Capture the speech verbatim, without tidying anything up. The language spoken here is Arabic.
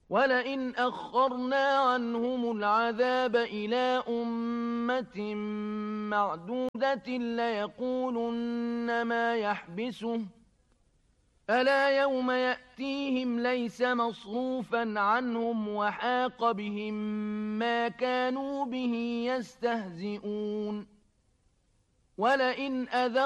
وَلَئِنْ أَخَّرْنَا عَنْهُمُ الْعَذَابَ إِلَىٰ أُمَّةٍ مَّعْدُودَةٍ لَّيَقُولُنَّ مَا يَحْبِسُهُ ۗ أَلَا يَوْمَ يَأْتِيهِمْ لَيْسَ مَصْرُوفًا عَنْهُمْ وَحَاقَ بِهِم مَّا كَانُوا بِهِ يَسْتَهْزِئُونَ وَلَئِنْ أَذَقْنَا